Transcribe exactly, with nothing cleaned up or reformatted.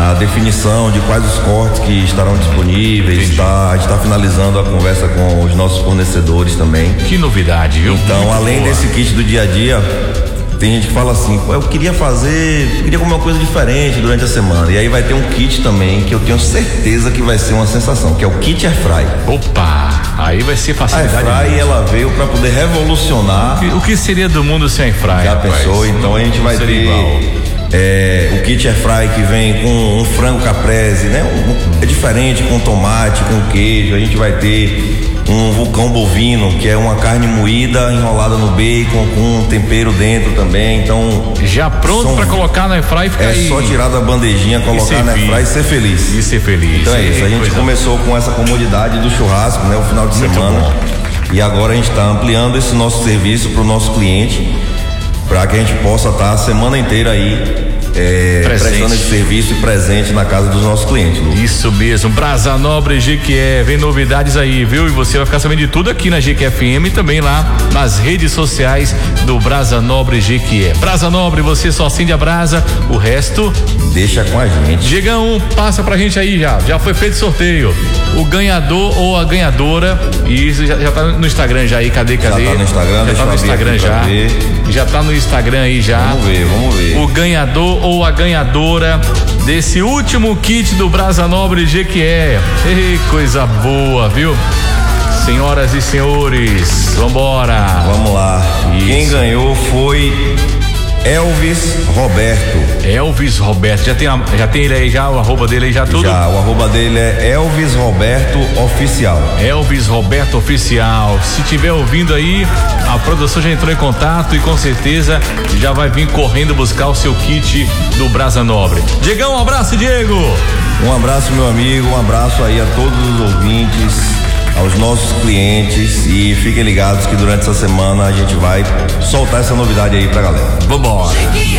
a definição de quais os cortes que estarão disponíveis, tá, a gente está finalizando a conversa com os nossos fornecedores também. Que novidade, viu? Então, Muito além boa. desse kit do dia a dia, tem gente que fala assim, eu queria fazer, queria comer uma coisa diferente durante a semana. E aí vai ter um kit também que eu tenho certeza que vai ser uma sensação, que é o kit Airfry. Opa, aí vai ser A facilidade. Airfry, ela veio para poder revolucionar. O que, o que seria do mundo sem Airfry? Já rapaz? pensou? Então a gente vai Seria ter igual. é, o kit Airfry que vem com um frango caprese, né? Um, é diferente, com tomate, com queijo. A gente vai ter um vulcão bovino, que é uma carne moída enrolada no bacon com um tempero dentro também. Então Já pronto são- para colocar na Airfry e ficar é aí. só tirar da bandejinha, colocar na servir. Airfry e ser feliz. E ser feliz. Então é isso, a gente Coisa- começou com essa comodidade do churrasco, né? O final de Muito semana. bom. E agora a gente está ampliando esse nosso serviço para o nosso cliente, para que a gente possa estar a semana inteira aí é, Presente. prestando esse serviço e presente na casa dos nossos clientes, Lu. Isso mesmo, Brasa Nobre Jequié, vem novidades aí, viu? E você vai ficar sabendo de tudo aqui na G Q F M e também lá nas redes sociais do Brasa Nobre Jequié. Brasa Nobre, você só acende a brasa, o resto, Deixa com a gente. Diegão, passa pra gente aí já, já foi feito sorteio, o ganhador ou a ganhadora, e isso já, já tá no Instagram já aí, cadê, cadê? Já tá no Instagram, já deixa tá eu no abrir Instagram aqui pra já, ver. já tá no Instagram aí já. Vamos ver, vamos ver. O ganhador ou a ganhadora desse último kit do Brasa Nobre Jequié. Ei, coisa boa, viu? Senhoras e senhores, vambora. Vamos lá. Isso. Quem ganhou foi Elvis Roberto. Elvis Roberto, já tem, a- já tem ele aí já, o arroba dele aí já tudo? Já, o arroba dele é Elvis Roberto Oficial. Elvis Roberto Oficial. Se tiver ouvindo aí, a produção já entrou em contato e com certeza já vai vir correndo buscar o seu kit do Brasa Nobre. Diegão, um abraço, Diego. Um abraço, meu amigo, um abraço aí a todos os ouvintes, aos nossos clientes, e fiquem ligados que durante essa semana a gente vai soltar essa novidade aí pra galera. Vambora.